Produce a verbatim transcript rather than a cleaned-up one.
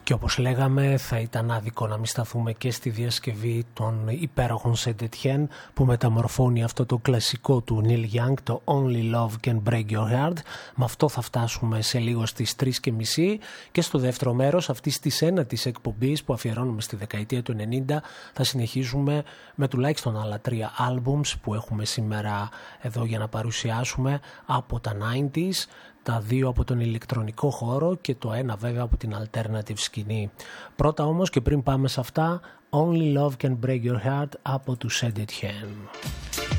Και όπως λέγαμε, θα ήταν άδικο να μην σταθούμε και στη διασκευή των υπέροχων Saint Etienne, που μεταμορφώνει αυτό το κλασικό του Neil Young, το Only Love Can Break Your Heart. Με αυτό θα φτάσουμε σε λίγο στις τρεις και μισή, και στο δεύτερο μέρος αυτής της ένατης εκπομπής που αφιερώνουμε στη δεκαετία του ενενήντα θα συνεχίσουμε με τουλάχιστον άλλα τρία albums που έχουμε σήμερα εδώ για να παρουσιάσουμε από τα ενενήντα, τα δύο από τον ηλεκτρονικό χώρο και το ένα βέβαια από την alternative σκηνή. Πρώτα όμως, και πριν πάμε σε αυτά, Only Love Can Break Your Heart από τους Saint Etienne.